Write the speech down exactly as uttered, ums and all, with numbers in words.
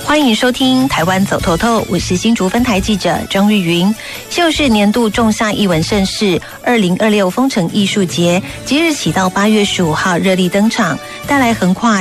欢迎收听台湾走透透，我是新竹分台记者张玉云。秀是年度仲夏艺文盛事二零二六风城艺术节，即日起到八月十五号热力登场，带来横跨